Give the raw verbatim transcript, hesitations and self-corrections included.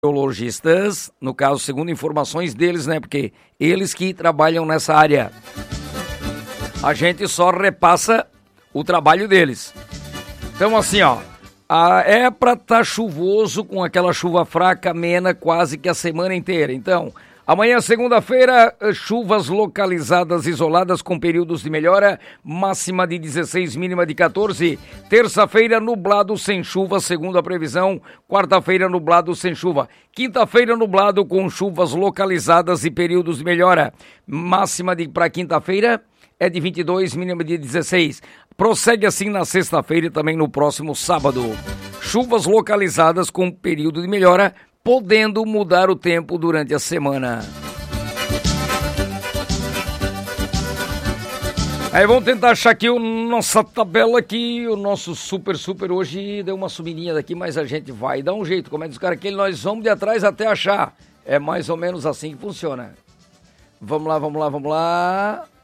meteorologistas, no caso, segundo informações deles, né? Porque eles que trabalham nessa área. A gente só repassa o trabalho deles. Então, assim, ó, a, é pra tá chuvoso com aquela chuva fraca, amena, quase que a semana inteira. Então, amanhã, segunda-feira, chuvas localizadas isoladas com períodos de melhora, máxima de dezesseis, mínima de quatorze. Terça-feira, nublado sem chuva, segundo a previsão. Quarta-feira, nublado sem chuva. Quinta-feira, nublado com chuvas localizadas e períodos de melhora. Máxima de para quinta-feira é de vinte e dois, mínima de dezesseis. Prossegue assim na sexta-feira e também no próximo sábado. Chuvas localizadas com período de melhora, podendo mudar o tempo durante a semana. Aí vamos tentar achar aqui a nossa tabela aqui, o nosso super, super hoje deu uma subidinha daqui, mas a gente vai dar um jeito, como é dos caras aquele, nós vamos de atrás até achar. É mais ou menos assim que funciona. Vamos lá, vamos lá, vamos lá.